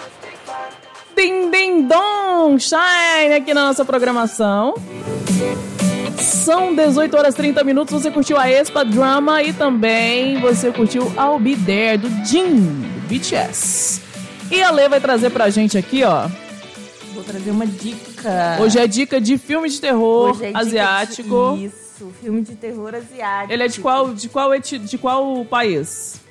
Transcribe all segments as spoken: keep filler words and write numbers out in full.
Ding, ding, dong, shine aqui na nossa programação. São dezoito horas e trinta minutos. Você curtiu a Expa Drama e também você curtiu I'll Be There, do Jin, do B T S. E a Lê vai trazer pra gente aqui, ó. Vou trazer uma dica. Hoje é dica de filme de terror Hoje é asiático. De... Isso, filme de terror asiático. Ele é de qual, de qual, de qual país?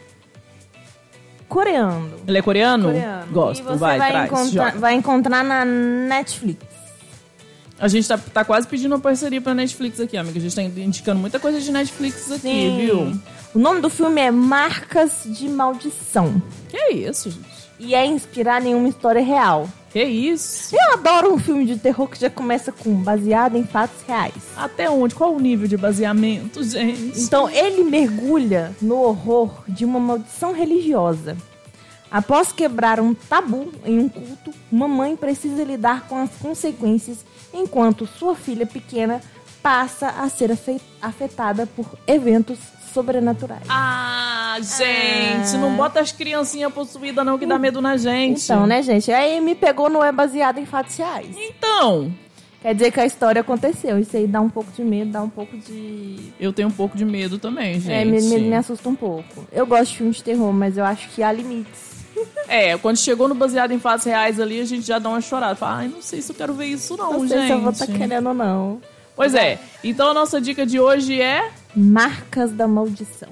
Coreano. Ele é coreano? Coreano. Gosto, e você vai, vai, traz, encontrar, vai encontrar na Netflix. A gente tá, tá quase pedindo uma parceria pra Netflix aqui, amiga. A gente tá indicando muita coisa de Netflix aqui, Sim. viu? O nome do filme é Marcas de Maldição. Que é isso, gente? E é inspirado em uma história real. Que isso? Eu adoro um filme de terror que já começa com baseado em fatos reais. Até onde? Qual o nível de baseamento, gente? Então, ele mergulha no horror de uma maldição religiosa. Após quebrar um tabu em um culto, uma mãe precisa lidar com as consequências enquanto sua filha pequena passa a ser afetada por eventos sobrenaturais. Ah, gente, Ah. não bota as criancinhas possuídas não, que dá medo na gente. Então, né, gente? Aí me pegou, não é baseado em fatos reais. Então, Quer dizer que a história aconteceu. Isso aí dá um pouco de medo, dá um pouco de... eu tenho um pouco de medo também, gente. É, me, me, me assusta um pouco. Eu gosto de filme de terror, mas eu acho que há limites. É, quando chegou no baseado em fatos reais ali, a gente já dá uma chorada. Fala, ai, não sei se eu quero ver isso não, Não gente. sei se eu vou estar querendo ou não. Pois é, então a nossa dica de hoje é... Marcas da Maldição.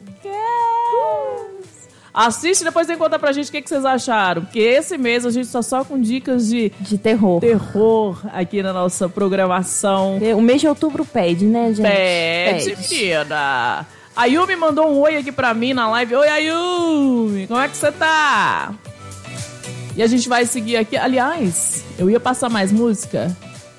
Assiste e depois vem contar pra gente o que, que vocês acharam. Porque esse mês a gente tá só com dicas de De terror. terror aqui na nossa programação. O mês de outubro pede, né, gente? Pede, menina. A Yumi mandou um oi aqui pra mim na live. Oi, Ayumi, como é que você tá? E a gente vai seguir aqui. Aliás, eu ia passar mais música,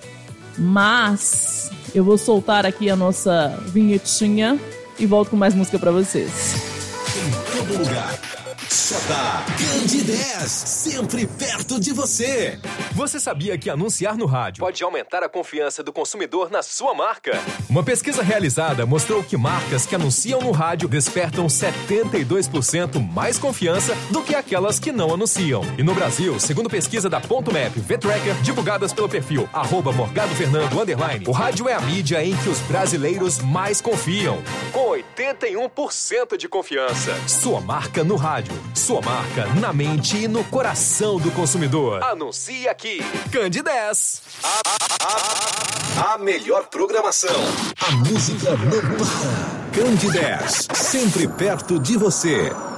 mas eu vou soltar aqui a nossa vinhetinha e volto com mais música pra vocês. Em todo lugar, só dá Candidez, sempre perto de você. Você sabia que anunciar no rádio pode aumentar a confiança do consumidor na sua marca? Uma pesquisa realizada mostrou que marcas que anunciam no rádio despertam setenta e dois por cento mais confiança do que aquelas que não anunciam. E no Brasil, segundo pesquisa da Ponto Map V-Tracker, divulgadas pelo perfil arroba Morgado Fernando underline, o rádio é a mídia em que os brasileiros mais confiam, com oitenta e um por cento de confiança. Sua marca no rádio, sua marca na mente e no coração do consumidor. Anuncie aqui. Candidez. A, a, a, a melhor programação. A música não para. Candidez, sempre perto de você.